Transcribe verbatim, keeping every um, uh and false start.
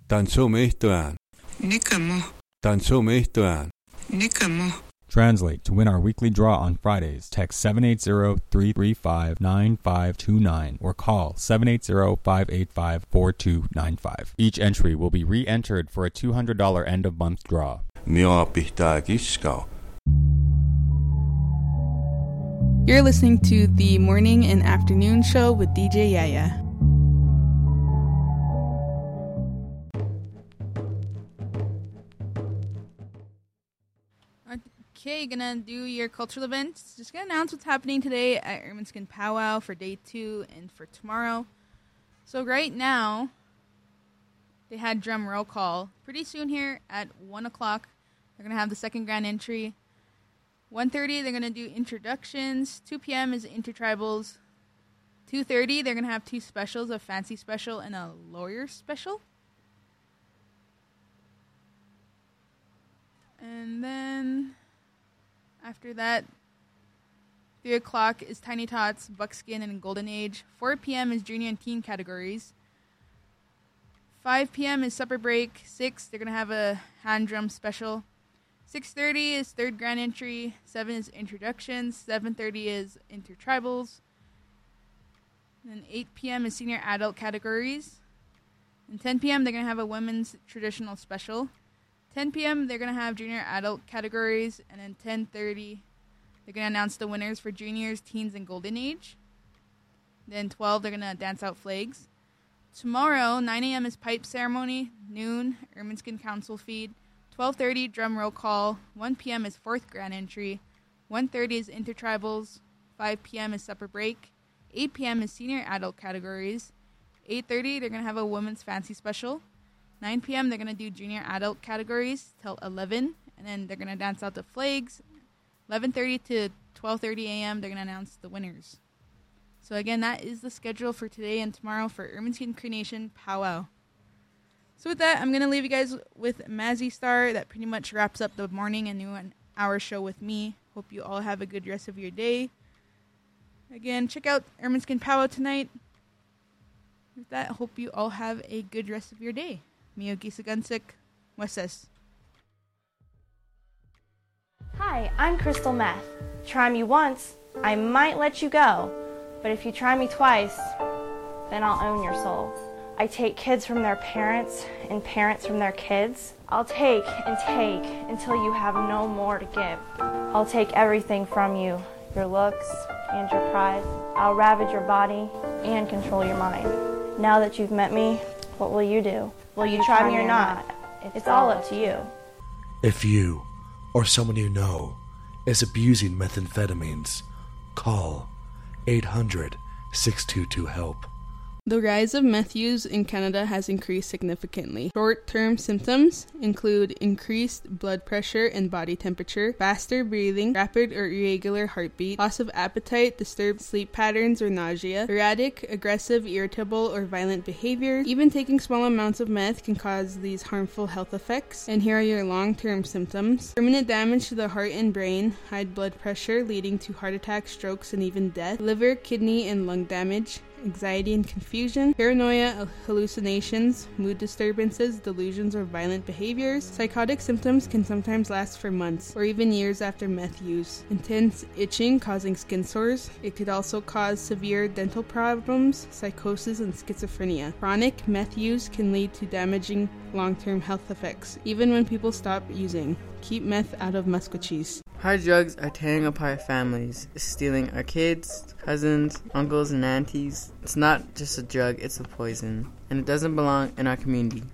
Tansumistuan. Nikamo. Tansumistuan. Nikamo. Translate. To win our weekly draw on Fridays, text seven eight zero, three three five, nine five two nine or call seven eight zero, five eight five, four two nine five. Each entry will be re-entered for a two hundred dollars end-of-month draw. Mio pihtaa kiskau. You're listening to the morning and afternoon show with D J Yaya. Okay, gonna do your cultural events. Just gonna announce what's happening today at Ermineskin Powwow for day two and for tomorrow. So right now, they had drum roll call. Pretty soon here at one o'clock, they're gonna have the second grand entry. one thirty, they're gonna do introductions. two p.m. is intertribals. two thirty, they're gonna have two specials, a fancy special and a lawyer special. And then after that, three o'clock is Tiny Tots, Buckskin, and Golden Age. four p.m. is junior and teen categories. five p.m. is supper break. six, they're going to have a hand drum special. six thirty is third grand entry. seven is introductions. seven thirty is intertribals. Then eight p.m. is senior adult categories. And ten p.m. they're going to have a women's traditional special. ten p.m. they're going to have junior adult categories, and then ten thirty they're going to announce the winners for juniors, teens, and golden age. Then twelve they're going to dance out flags. Tomorrow, nine a.m. is pipe ceremony, noon, Ermineskin Council feed, twelve thirty drum roll call, one p.m. is fourth grand entry, one thirty is intertribals, five p.m. is supper break, eight p.m. is senior adult categories, eight thirty they're going to have a women's fancy special, nine p.m. they're going to do junior adult categories till eleven, and then they're going to dance out the flags. eleven thirty to twelve thirty a.m. they're going to announce the winners. So again, that is the schedule for today and tomorrow for Ermineskin Cree Nation Powwow. So with that, I'm going to leave you guys with Mazzy Star. That pretty much wraps up the morning and new hour show with me. Hope you all have a good rest of your day. Again, check out Ermineskin Powwow tonight. With that, hope you all have a good rest of your day. Mio Gisagansik, Wesses. Hi, I'm Crystal Meth. Try me once, I might let you go. But if you try me twice, then I'll own your soul. I take kids from their parents and parents from their kids. I'll take and take until you have no more to give. I'll take everything from you, your looks and your pride. I'll ravage your body and control your mind. Now that you've met me, what will you do? Will you try me or not? It's all up to you. If you or someone you know is abusing methamphetamines, call eight hundred, six two two, HELP. The rise of meth use in Canada has increased significantly. Short-term symptoms include increased blood pressure and body temperature, faster breathing, rapid or irregular heartbeat, loss of appetite, disturbed sleep patterns or nausea, erratic, aggressive, irritable, or violent behavior. Even taking small amounts of meth can cause these harmful health effects. And here are your long-term symptoms. Permanent damage to the heart and brain, high blood pressure leading to heart attacks, strokes, and even death, liver, kidney, and lung damage, anxiety and confusion, paranoia, hallucinations, mood disturbances, delusions, or violent behaviors. Psychotic symptoms can sometimes last for months or even years after meth use. Intense itching causing skin sores. It could also cause severe dental problems, psychosis, and schizophrenia. Chronic meth use can lead to damaging long-term health effects, even when people stop using. Keep meth out of Musquecheese. Hard drugs are tearing apart families, stealing our kids, cousins, uncles, and aunties. It's not just a drug, it's a poison, and it doesn't belong in our community.